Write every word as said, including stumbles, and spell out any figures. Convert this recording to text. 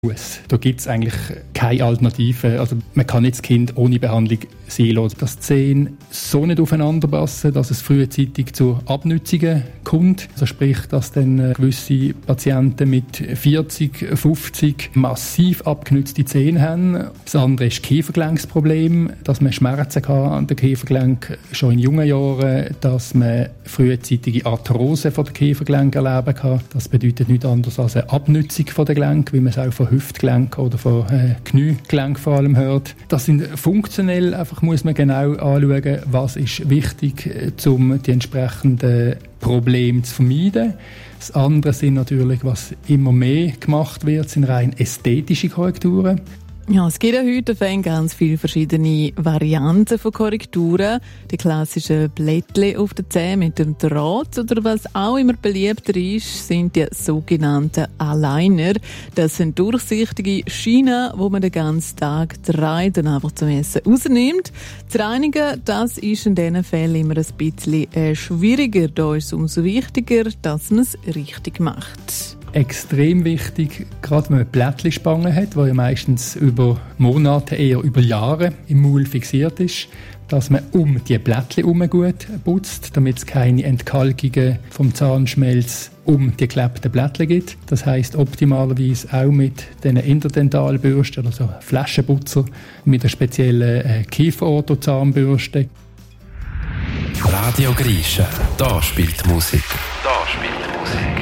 Da gibt es eigentlich keine Alternative. Also man kann nicht das Kind ohne Behandlung sehen lassen. Dass die Zähne so nicht aufeinander passen, dass es frühzeitig zu Abnützungen kommt. Also sprich, dass dann gewisse Patienten mit vierzig, fünfzig massiv abgenützte Zähne haben. Das andere ist das Kiefergelenksproblem, dass man Schmerzen kann an den Kiefergelenk schon in jungen Jahren, dass man frühzeitige Arthrose von den Kiefergelenken erleben kann. Das bedeutet nichts anderes als eine Abnützung von den Gelenken, wie man es auch von Hüftgelenken oder von äh, Kniegelenken vor allem hört. Das sind funktionell, einfach muss man genau anschauen, was ist wichtig, um die entsprechenden Probleme zu vermeiden. Das andere sind natürlich, was immer mehr gemacht wird, sind rein ästhetische Korrekturen. Ja, es gibt ja heute ganz viele verschiedene Varianten von Korrekturen. Die klassischen Blättchen auf den Zähnen mit dem Draht oder was auch immer beliebter ist, sind die sogenannten Aligner. Das sind durchsichtige Schienen, die man den ganzen Tag dreht und einfach zum Essen rausnimmt. Zu reinigen, das ist in diesen Fällen immer ein bisschen äh, schwieriger. Da ist es umso wichtiger, dass man es richtig macht. Extrem wichtig, gerade wenn man Blättchenspangen hat, die ja meistens über Monate, eher über Jahre im Maul fixiert ist, dass man um die Blättchen herum gut putzt, damit es keine Entkalkungen vom Zahnschmelz um die geklebten Blättchen gibt. Das heisst optimalerweise auch mit diesen Interdentalbürsten, also Flaschenputzer, mit einer speziellen äh, Kieferorthozahnbürste. Radio Grische, da spielt Musik. Da spielt Musik.